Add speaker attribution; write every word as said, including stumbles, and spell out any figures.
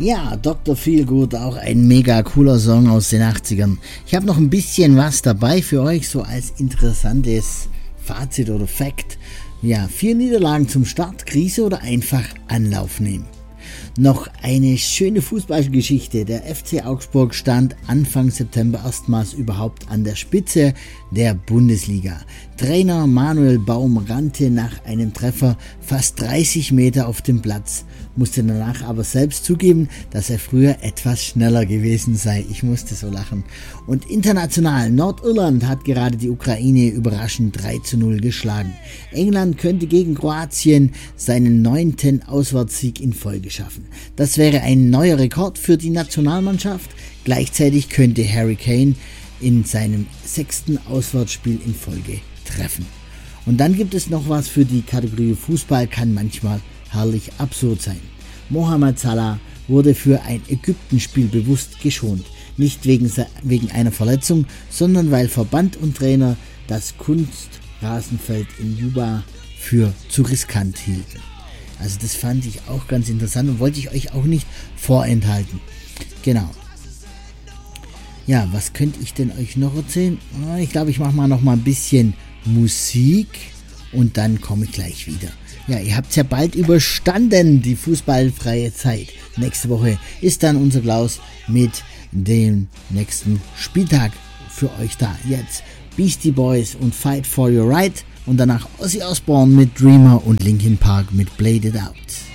Speaker 1: Ja, Doktor Feelgood, auch ein mega cooler Song aus den achtzigern. Ich habe noch ein bisschen was dabei für euch, so als interessantes Fazit oder Fact. Ja, vier Niederlagen zum Start, Krise oder einfach Anlauf nehmen. Noch eine schöne Fußballgeschichte. Der F C Augsburg stand Anfang September erstmals überhaupt an der Spitze der Bundesliga. Trainer Manuel Baum rannte nach einem Treffer fast dreißig Meter auf dem Platz, musste danach aber selbst zugeben, dass er früher etwas schneller gewesen sei. Ich musste so lachen. Und international, Nordirland hat gerade die Ukraine überraschend drei zu null geschlagen. England könnte gegen Kroatien seinen neunten Auswärtssieg in Folge schaffen. Das wäre ein neuer Rekord für die Nationalmannschaft. Gleichzeitig könnte Harry Kane in seinem sechsten Auswärtsspiel in Folge treffen. Und dann gibt es noch was für die Kategorie Fußball, kann manchmal herrlich absurd sein. Mohamed Salah wurde für ein Ägyptenspiel bewusst geschont. Nicht wegen, wegen einer Verletzung, sondern weil Verband und Trainer das Kunstrasenfeld in Juba für zu riskant hielten. Also das fand ich auch ganz interessant und wollte ich euch auch nicht vorenthalten. Genau. Ja, was könnte ich denn euch noch erzählen? Ich glaube, ich mache mal noch mal ein bisschen Musik und dann komme ich gleich wieder. Ja, ihr habt es ja bald überstanden, die fußballfreie Zeit. Nächste Woche ist dann unser Klaus mit dem nächsten Spieltag für euch da. Jetzt Beastie Boys und Fight for Your Right und danach Ozzy Osbourne mit Dreamer und Linkin Park mit Blade It Out.